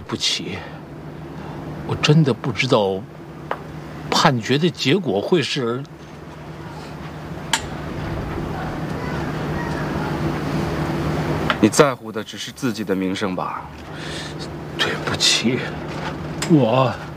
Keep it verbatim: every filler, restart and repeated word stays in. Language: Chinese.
不起，我真的不知道判决的结果会是。 你在乎的只是自己的名声吧？ 对不起，我。